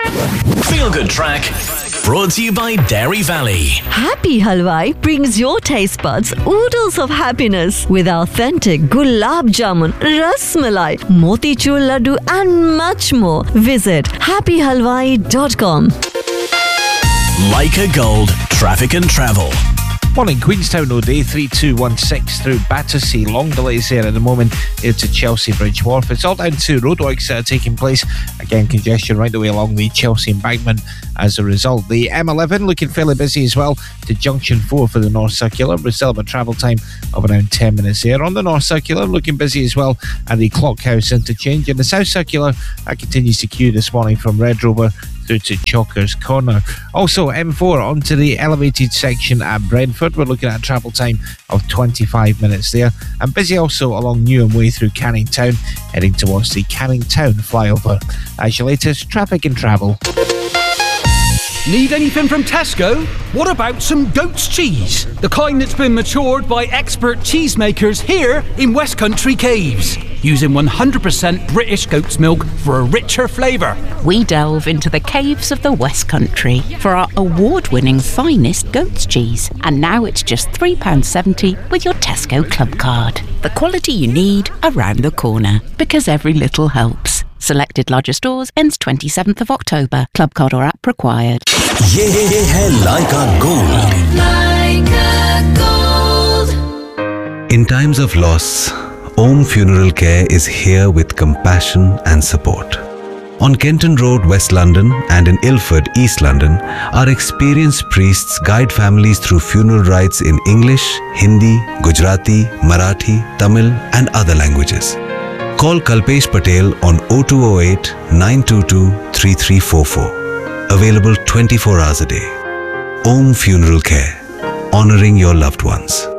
Feel Good Track, brought to you by Dairy Valley. Happy Halwai brings your taste buds oodles of happiness with authentic gulab jamun, ras malai, motichur laddu and much more. Visit happyhalwai.com. Leica Gold, traffic and travel. Morning, Queenstown Road A3216 through Battersea. Long delays there at the moment here to Chelsea Bridge Wharf. It's all down to roadworks that are taking place. Again, congestion right the way along the Chelsea embankment as a result. The M11 looking fairly busy as well to Junction 4 for the North Circular. We still have a travel time of around 10 minutes there. On the North Circular, looking busy as well at the Clockhouse interchange. And the South Circular, that continues to queue this morning from Red Rover through to Chalkers Corner. Also, M4 onto the elevated section at Brentford. We're looking at a travel time of 25 minutes there. And busy also along Newham Way through Canning Town, heading towards the Canning Town flyover. That's your latest traffic and travel. Need anything from Tesco? What about some goat's cheese? The kind that's been matured by expert cheesemakers here in West Country Caves, using 100% British goat's milk for a richer flavour. We delve into the caves of the West Country for our award-winning finest goat's cheese. And now it's just £3.70 with your Tesco Club card. The quality you need around the corner, because every little helps. Selected larger stores ends 27th of October. Club card or app required. ये है Leica Gold. In times of loss, Om Funeral Care is here with compassion and support. On Kenton Road, West London, and in Ilford, East London, our experienced priests guide families through funeral rites in English, Hindi, Gujarati, Marathi, Tamil, and other languages. Call Kalpesh Patel on 0208 922 3344. Available 24 hours a day. Om Funeral Care, honoring your loved ones.